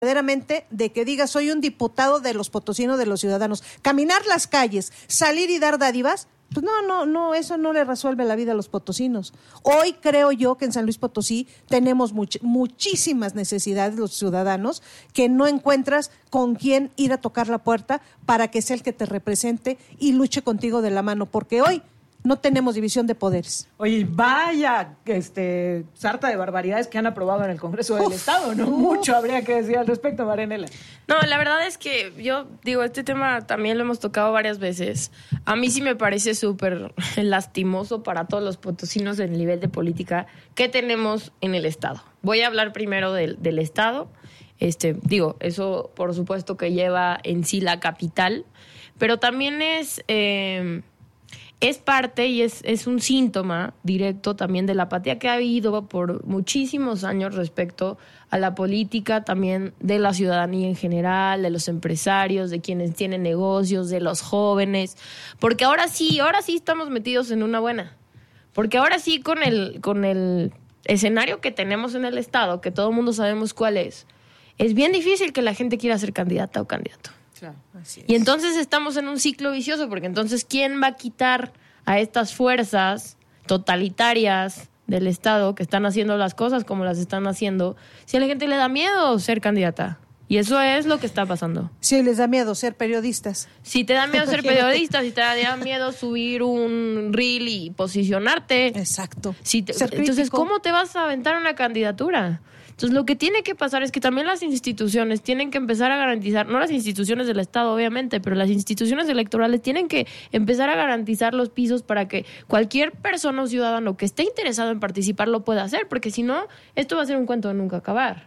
verdaderamente de que diga soy un diputado de los potosinos, de los ciudadanos. Caminar las calles, salir y dar dádivas, pues no, eso no le resuelve la vida a los potosinos. Hoy creo yo que en San Luis Potosí tenemos muchísimas necesidades los ciudadanos que no encuentras con quién ir a tocar la puerta para que sea el que te represente y luche contigo de la mano, porque hoy no tenemos división de poderes. Oye, vaya sarta de barbaridades que han aprobado en el Congreso del Estado, ¿no? Mucho habría que decir al respecto, Marianela. No, la verdad es que yo digo, este tema también lo hemos tocado varias veces. A mí sí me parece súper lastimoso para todos los potosinos en el nivel de política que tenemos en el Estado. Voy a hablar primero del Estado. Eso por supuesto que lleva en sí la capital, pero también es parte y es un síntoma directo también de la apatía que ha habido por muchísimos años respecto a la política, también de la ciudadanía en general, de los empresarios, de quienes tienen negocios, de los jóvenes, porque ahora sí estamos metidos en una buena, porque ahora sí con el escenario que tenemos en el Estado, que todo el mundo sabemos cuál es bien difícil que la gente quiera ser candidata o candidato. Claro, así es. Y entonces estamos en un ciclo vicioso, porque entonces ¿quién va a quitar a estas fuerzas totalitarias del Estado que están haciendo las cosas como las están haciendo si a la gente le da miedo ser candidata? Y eso es lo que está pasando. Sí, les da miedo ser periodistas. Si te da miedo ser periodista, si te da miedo subir un reel y posicionarte. Exacto. Entonces, ¿cómo te vas a aventar una candidatura? Entonces, lo que tiene que pasar es que también las instituciones tienen que empezar a garantizar, no las instituciones del Estado, obviamente, pero las instituciones electorales tienen que empezar a garantizar los pisos para que cualquier persona o ciudadano que esté interesado en participar lo pueda hacer, porque si no, esto va a ser un cuento de nunca acabar.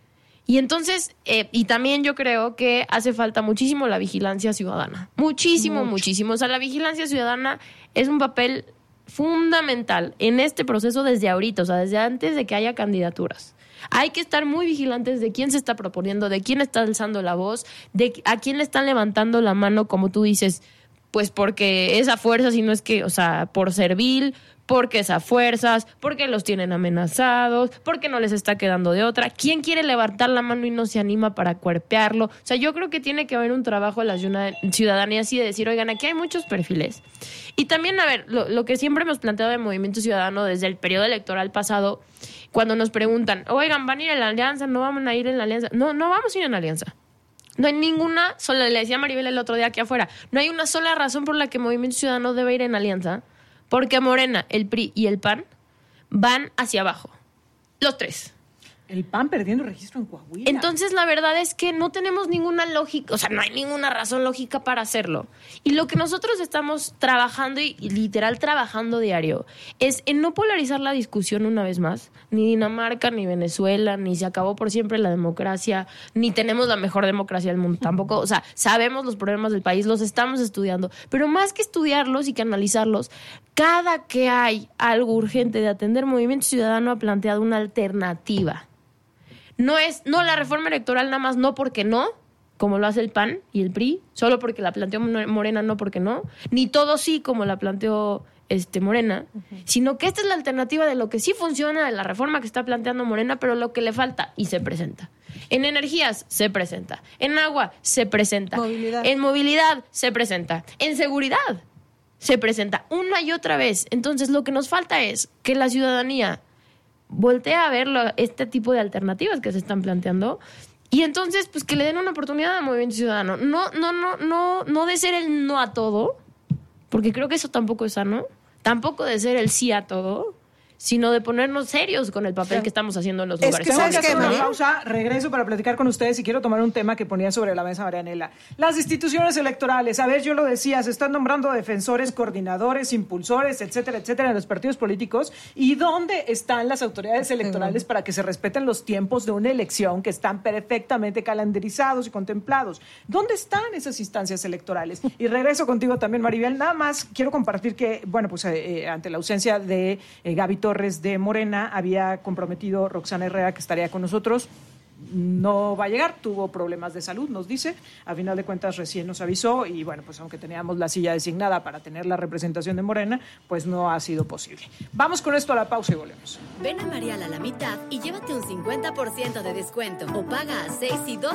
Y entonces, y también yo creo que hace falta muchísimo la vigilancia ciudadana. Muchísimo. O sea, la vigilancia ciudadana es un papel fundamental en este proceso desde ahorita, o sea, desde antes de que haya candidaturas. Hay que estar muy vigilantes de quién se está proponiendo, de quién está alzando la voz, de a quién le están levantando la mano, como tú dices, pues porque esa fuerza, si no es que, o sea, por servil, porque esas fuerzas, porque los tienen amenazados, porque no les está quedando de otra. ¿Quién quiere levantar la mano y no se anima para cuerpearlo? O sea, yo creo que tiene que haber un trabajo de la ciudadanía así de decir, oigan, aquí hay muchos perfiles. Y también, a ver, lo que siempre hemos planteado de Movimiento Ciudadano desde el periodo electoral pasado, cuando nos preguntan, oigan, ¿van a ir en la alianza? ¿No vamos a ir en la alianza? No vamos a ir en la alianza. No hay ninguna sola, le decía a Maribel el otro día aquí afuera, no hay una sola razón por la que Movimiento Ciudadano debe ir en alianza, porque Morena, el PRI y el PAN van hacia abajo. Los tres. El PAN perdiendo registro en Coahuila. Entonces, la verdad es que no tenemos ninguna lógica, o sea, no hay ninguna razón lógica para hacerlo. Y lo que nosotros estamos trabajando, y literal trabajando diario, es en no polarizar la discusión una vez más. Ni Dinamarca, ni Venezuela, ni se acabó por siempre la democracia, ni tenemos la mejor democracia del mundo tampoco. O sea, sabemos los problemas del país, los estamos estudiando. Pero más que estudiarlos y que analizarlos, cada que hay algo urgente de atender, Movimiento Ciudadano ha planteado una alternativa. No la reforma electoral nada más no porque no, como lo hace el PAN y el PRI, solo porque la planteó Morena no porque no, ni todo sí como la planteó Morena, sino que esta es la alternativa de lo que sí funciona de la reforma que está planteando Morena, pero lo que le falta y se presenta. En energías se presenta, en agua se presenta, en movilidad se presenta, en seguridad se presenta una y otra vez. Entonces lo que nos falta es que la ciudadanía voltea a ver este tipo de alternativas que se están planteando y entonces pues que le den una oportunidad al Movimiento Ciudadano. No de ser el no a todo, porque creo que eso tampoco es sano, tampoco de ser el sí a todo, sino de ponernos serios con el papel que estamos haciendo en los lugares. Tengo que hacer una pausa, regreso para platicar con ustedes y quiero tomar un tema que ponía sobre la mesa Marianela. Las instituciones electorales, a ver, yo lo decía, se están nombrando defensores, coordinadores, impulsores, etcétera, etcétera, en los partidos políticos. ¿Y dónde están las autoridades electorales para que se respeten los tiempos de una elección que están perfectamente calendarizados y contemplados? ¿Dónde están esas instancias electorales? Y regreso contigo también, Maribel. Nada más quiero compartir que, bueno, pues ante la ausencia de Gaby Torres de Morena, había comprometido Roxana Herrera que estaría con nosotros no va a llegar, tuvo problemas de salud, nos dice, a final de cuentas recién nos avisó y bueno, pues aunque teníamos la silla designada para tener la representación de Morena, pues no ha sido posible. Vamos con esto a la pausa y volvemos. Ven a Marial a la mitad y llévate un 50% de descuento o paga a 6 y 2